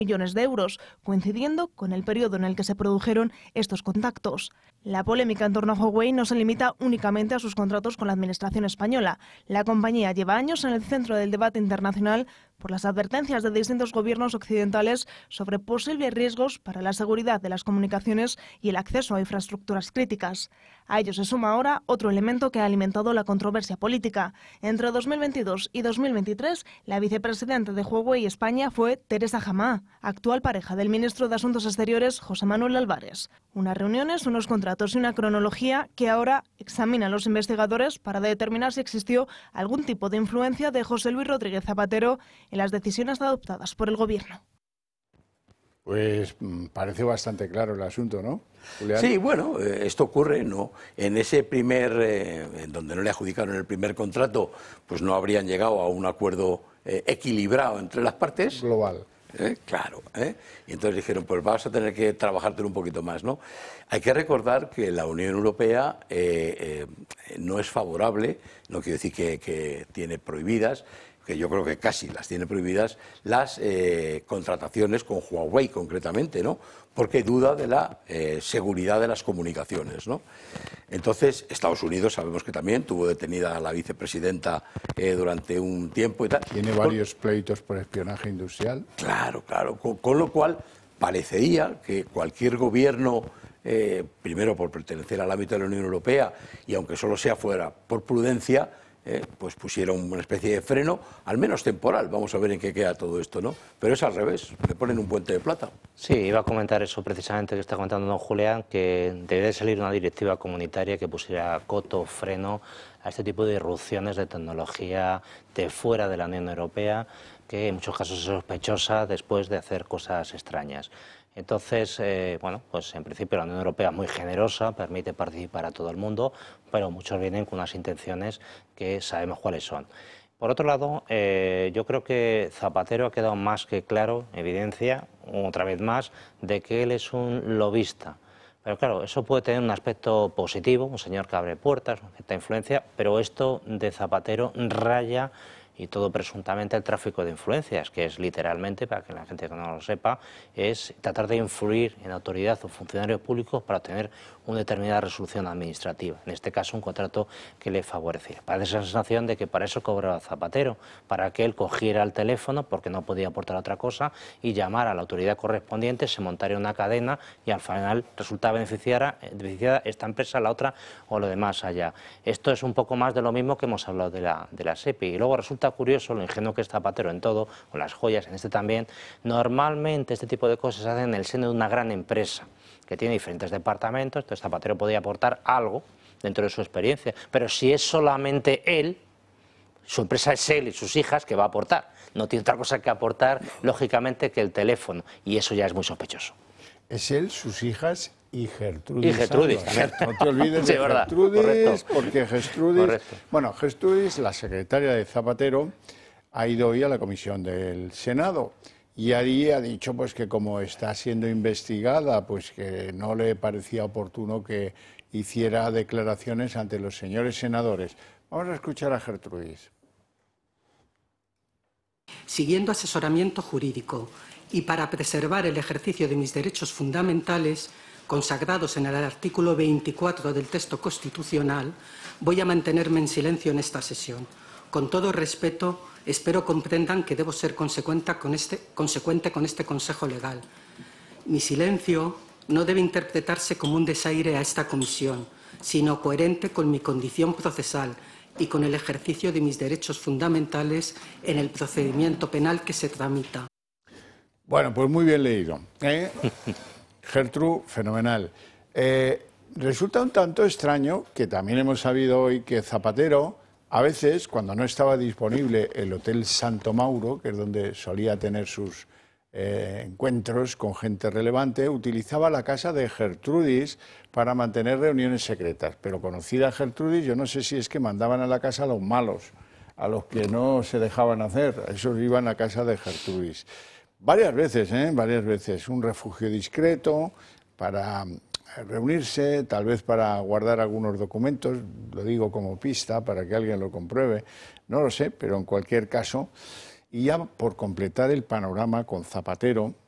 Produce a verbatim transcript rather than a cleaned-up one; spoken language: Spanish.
millones de euros, coincidiendo con el periodo en el que se produjeron estos contactos. La polémica en torno a Huawei no se limita únicamente a sus contratos con la administración española. La compañía lleva años en el centro del debate internacional por las advertencias de distintos gobiernos occidentales sobre posibles riesgos para la seguridad de las comunicaciones y el acceso a infraestructuras críticas. A ello se suma ahora otro elemento que ha alimentado la controversia política. Entre dos mil veintidós y dos mil veintitrés, la vicepresidenta de Huawei España fue Teresa Hamá, actual pareja del ministro de Asuntos Exteriores José Manuel Álvarez. Unas reuniones, unos contratos y una cronología que ahora examinan los investigadores para determinar si existió algún tipo de influencia de José Luis Rodríguez Zapatero en las decisiones adoptadas por el gobierno. Pues parece bastante claro el asunto, ¿no, Julián? Sí, bueno, eh, esto ocurre, ¿no? En ese primer, eh, en donde no le adjudicaron el primer contrato, pues no habrían llegado a un acuerdo eh, equilibrado entre las partes. Global. ¿Eh? Claro, ¿eh? Y entonces dijeron, pues vas a tener que trabajártelo un poquito más, ¿no? Hay que recordar que la Unión Europea eh, eh, no es favorable, no quiero decir que, que tiene prohibidas, que yo creo que casi las tiene prohibidas, las eh, contrataciones con Huawei concretamente, ¿no? Porque duda de la eh, seguridad de las comunicaciones, ¿no? Entonces, Estados Unidos sabemos que también tuvo detenida a la vicepresidenta eh, durante un tiempo y tal. Tiene varios pleitos por espionaje industrial. Claro, claro, con, con lo cual parecería que cualquier gobierno, eh, primero por pertenecer al ámbito de la Unión Europea y aunque solo sea fuera por prudencia, Eh, pues pusieron una especie de freno, al menos temporal. Vamos a ver en qué queda todo esto, ¿no? Pero es al revés, le ponen un puente de plata. Sí, iba a comentar eso precisamente que está comentando don Julián, que debe salir una directiva comunitaria que pusiera coto, freno a este tipo de irrupciones de tecnología de fuera de la Unión Europea, que en muchos casos es sospechosa después de hacer cosas extrañas. Entonces, eh, bueno, pues en principio la Unión Europea es muy generosa, permite participar a todo el mundo, pero muchos vienen con unas intenciones que sabemos cuáles son. Por otro lado, eh, yo creo que Zapatero ha quedado más que claro, evidencia, otra vez más, de que él es un lobista. Pero claro, eso puede tener un aspecto positivo, un señor que abre puertas, una cierta influencia, pero esto de Zapatero raya y todo presuntamente el tráfico de influencias, que es literalmente, para que la gente que no lo sepa, es tratar de influir en autoridad o funcionarios públicos para obtener una determinada resolución administrativa, en este caso un contrato que le favoreciera. Parece esa sensación de que para eso cobraba Zapatero, para que él cogiera el teléfono, porque no podía aportar otra cosa, y llamara a la autoridad correspondiente, se montaría una cadena y al final resultaba beneficiada, beneficiada esta empresa, la otra o lo demás allá. Esto es un poco más de lo mismo que hemos hablado de la, de la SEPI. Y luego resulta curioso lo ingenuo que es Zapatero en todo, con las joyas, en este también. Normalmente este tipo de cosas se hacen en el seno de una gran empresa que tiene diferentes departamentos, entonces Zapatero podía aportar algo dentro de su experiencia, pero si es solamente él, su empresa es él y sus hijas, que va a aportar. No tiene otra cosa que aportar, lógicamente, que el teléfono, y eso ya es muy sospechoso. Es él, sus hijas y Gertrudis. Y Gertrudis también. No te olvides Sí, de verdad. Gertrudis, Correcto. porque Gertrudis... Correcto. Bueno, Gertrudis, la secretaria de Zapatero, ha ido hoy a la comisión del Senado y allí ha dicho pues que como está siendo investigada, pues que no le parecía oportuno que hiciera declaraciones ante los señores senadores. Vamos a escuchar a Gertrudis. Siguiendo asesoramiento jurídico y para preservar el ejercicio de mis derechos fundamentales, consagrados en el artículo veinticuatro del texto constitucional, voy a mantenerme en silencio en esta sesión. Con todo respeto, espero comprendan que debo ser consecuente con este, consecuente con este consejo legal. Mi silencio no debe interpretarse como un desaire a esta comisión, sino coherente con mi condición procesal y con el ejercicio de mis derechos fundamentales en el procedimiento penal que se tramita. Bueno, pues muy bien leído, ¿eh? Gertrude, fenomenal. Eh, resulta un tanto extraño que también hemos sabido hoy que Zapatero, a veces, cuando no estaba disponible el Hotel Santo Mauro, que es donde solía tener sus eh, encuentros con gente relevante, utilizaba la casa de Gertrudis para mantener reuniones secretas. Pero conocida Gertrudis, yo no sé si es que mandaban a la casa a los malos, a los que no se dejaban hacer, a esos iban a casa de Gertrudis. Varias veces, ¿eh? Varias veces. Un refugio discreto para reunirse, tal vez para guardar algunos documentos, lo digo como pista para que alguien lo compruebe, no lo sé, pero en cualquier caso, y ya por completar el panorama con Zapatero,